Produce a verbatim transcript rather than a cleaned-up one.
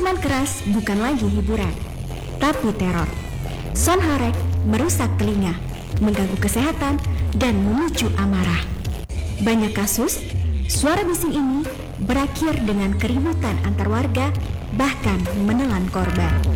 Minuman keras bukan lagi hiburan, tapi teror. Sound horeg merusak telinga, mengganggu kesehatan, dan memicu amarah. Banyak kasus, suara bising ini berakhir dengan keributan antar warga, bahkan menelan korban.